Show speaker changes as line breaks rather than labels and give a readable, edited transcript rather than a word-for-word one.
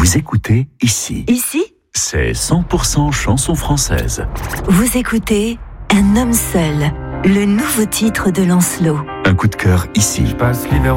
Vous écoutez Ici.
Ici,
C'est 100% chanson française.
vous écoutez Un homme seul, le nouveau titre de Lancelot.
Un coup de cœur ici.
Je passe l'hiver